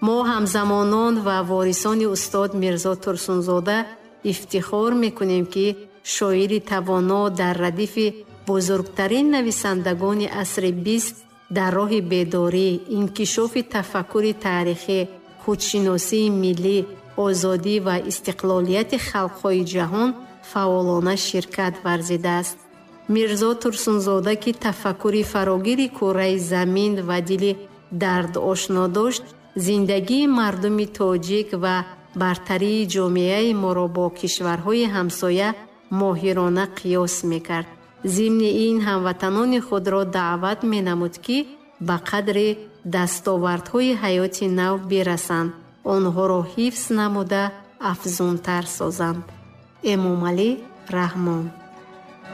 мо ҳамзамонон ва ворисони устод Мирзо Турсунзода ифтихор мекунем ки шоири тавоно дар радифи бузургтарин нависандагони асри 20 дар роҳи бедорӣ, инкишофи тафаккури таърихӣ, худшиносии миллӣ, озодӣ ва истиқлолияти халқҳои ҷаҳон фаъолона ширкат варзидааст. Мирзо Турсунзода ки тафаккури фарогири кураи замин ва дили дардошно дошт, зиндагии мардуми тоҷик ва бартарии ҷомеаи моро бо кишварҳои ҳамсоя моҳирона қиёс мекард. зимни ин ҳамватанони худро даъват менамуд ки ба қадри дастовардҳои ҳаёти нав бирасанд, онҳоро ҳифз намуда афзунтар созанд. эмомалӣ раҳмон.